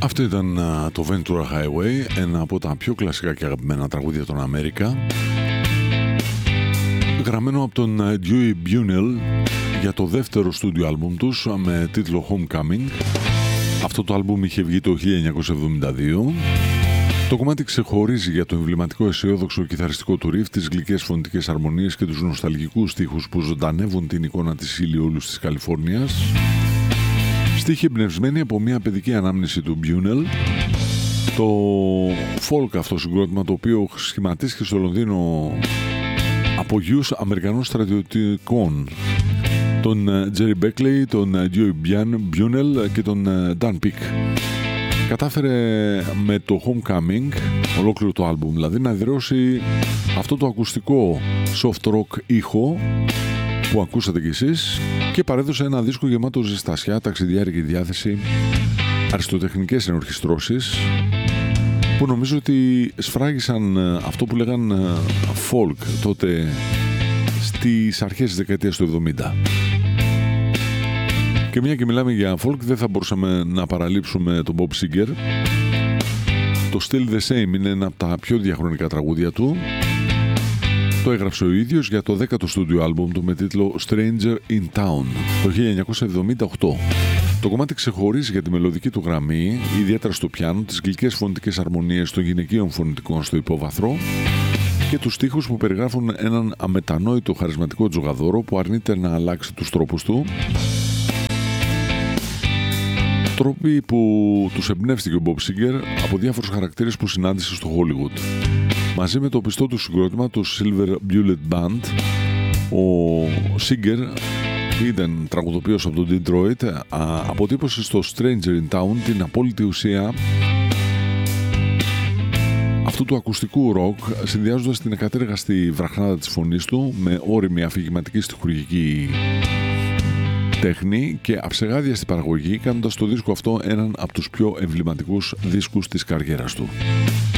Αυτό ήταν το Ventura Highway, ένα από τα πιο κλασικά και αγαπημένα τραγούδια των Αμέρικα, γραμμένο από τον Dewey Bunnell για το δεύτερο στούντιο άλμπουμ τους με τίτλο Homecoming. Αυτό το άλμπουμ είχε βγει το 1972. Το κομμάτι ξεχωρίζει για το εμβληματικό αισιόδοξο κιθαριστικό του ριφ, τις γλυκές φωνητικές αρμονίες και τους νοσταλγικούς στίχους που ζωντανεύουν την εικόνα της ηλιόλους της Καλιφόρνιας. Στίχοι εμπνευσμένοι από μια παιδική ανάμνηση του Bunnell. Το folk αυτό συγκρότημα, το οποίο σχηματίστηκε στο Λονδίνο από γιους Αμερικανών στρατιωτικών, τον Jerry Beckley, τον Dewey Bunnell και τον Dan Peek, κατάφερε με το Homecoming, ολόκληρο το άλμπουμ δηλαδή, να εδραιώσει αυτό το ακουστικό soft rock ήχο που ακούσατε κι εσείς και παρέδωσε ένα δίσκο γεμάτο ζεστασιά, ταξιδιάρικη διάθεση, αριστοτεχνικές ενορχιστρώσεις που νομίζω ότι σφράγισαν αυτό που λέγαν folk τότε στις αρχές της δεκαετίας του 70. Και μια και μιλάμε για folk, δεν θα μπορούσαμε να παραλείψουμε τον Bob Seger. Το Still the Same είναι ένα από τα πιο διαχρονικά τραγούδια του. Το έγραψε ο ίδιος για το 10ο στούντιο άλμπουμ του με τίτλο Stranger in Town το 1978. Το κομμάτι ξεχωρίζει για τη μελωδική του γραμμή, ιδιαίτερα στο πιάνο, τις γλυκές φωνητικές αρμονίες των γυναικείων φωνητικών στο υπόβαθρο και τους στίχους που περιγράφουν έναν αμετανόητο χαρισματικό τζογαδόρο που αρνείται να αλλάξει τους τρόπους του. Τρόποι που τους εμπνεύστηκε ο Bob Seger από διάφορους χαρακτήρες που συνάντησε στο Hollywood. Μαζί με το πιστό του συγκρότημα, το Silver Bullet Band, ο Seger ήταν τραγουδοποιός από το Detroit, αποτύπωσε στο Stranger in Town την απόλυτη ουσία αυτού του ακουστικού ροκ, συνδυάζοντας την εκατέργαστη βραχνάδα της φωνής του με ώριμη αφηγηματική στιχουργική τέχνη και αψεγάδια στην παραγωγή, κάνοντας το δίσκο αυτό έναν από τους πιο εμβληματικούς δίσκους της καριέρας του.